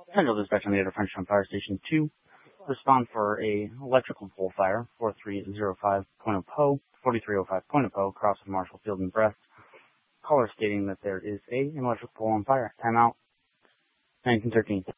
Central Dispatch on the Outer Frenchtown Fire Station 2. Respond for a electrical pole fire, 4305 Po, 4305 Po, across from Marshall Field and Brest. Caller stating that there is an electrical pole on fire. Timeout, 1913.